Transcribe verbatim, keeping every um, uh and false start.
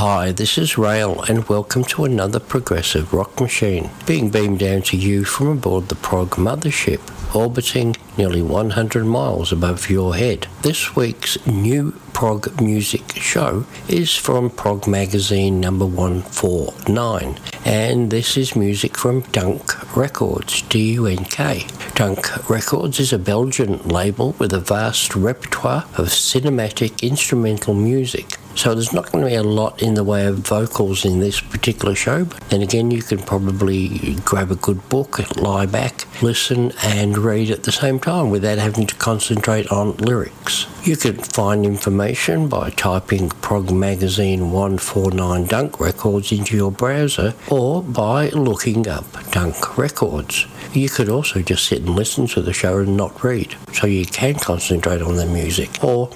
Hi, this is Rail, and welcome to another progressive rock machine, being beamed down to you from aboard the Prog Mothership, orbiting nearly one hundred miles above your head. This week's new prog music show is from Prog Magazine number one forty-nine, and this is music from Dunk Records, D U N K. Dunk Records is a Belgian label with a vast repertoire of cinematic instrumental music. So there's not going to be a lot in the way of vocals in this particular show, but then again you can probably grab a good book, lie back, listen and read at the same time without having to concentrate on lyrics. You can find information by typing Prog Magazine one forty-nine Dunk Records into your browser or by looking up Dunk Records. You could also just sit and listen to the show and not read, so you can concentrate on the music, or